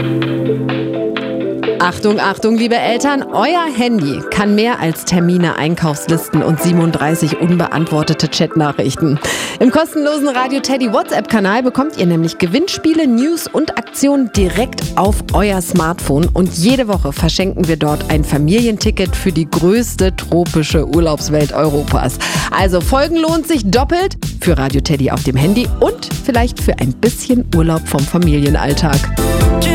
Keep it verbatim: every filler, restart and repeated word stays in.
Achtung, Achtung, liebe Eltern, euer Handy kann mehr als Termine, Einkaufslisten und siebenunddreißig unbeantwortete Chatnachrichten. Im kostenlosen Radio Teddy WhatsApp-Kanal bekommt ihr nämlich Gewinnspiele, News und Aktionen direkt auf euer Smartphone und jede Woche verschenken wir dort ein Familienticket für die größte tropische Urlaubswelt Europas. Also folgen lohnt sich doppelt für Radio Teddy auf dem Handy und vielleicht für ein bisschen Urlaub vom Familienalltag.